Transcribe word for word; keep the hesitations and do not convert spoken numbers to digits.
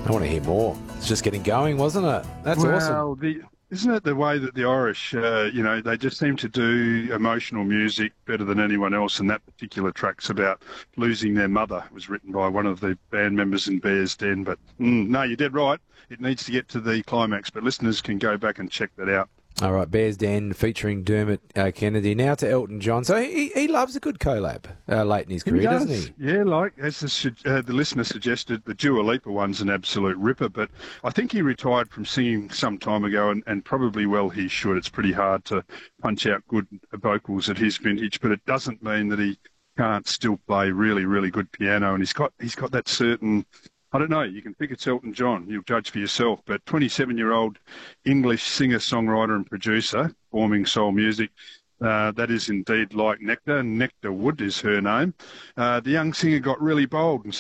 I want to hear more. It's just getting going, wasn't it? That's Well, awesome. the isn't it the way that the Irish, uh, you know, they just seem to do emotional music better than anyone else, and that particular track's about losing their mother. It was written by one of the band members in Bears Den, but mm, no, you're dead right. It needs to get to the climax, but listeners can go back and check that out. All right, Bears Den featuring Dermot uh, Kennedy. Now to Elton John. So he, he loves a good collab uh, late in his career, He does. doesn't he? Yeah, like as the, su- uh, the listener suggested, the Dua Lipa one's an absolute ripper, but I think he retired from singing some time ago, and, and probably well he should. It's pretty hard to punch out good vocals at his vintage, but it doesn't mean that he can't still play really, really good piano, and he's got he's got that certain... I don't know, you can think it's Elton John, you'll judge for yourself, but twenty-seven-year-old English singer, songwriter and producer, forming soul music, uh, that is indeed like Nectar. Nectar Wood is her name. Uh, the young singer got really bold and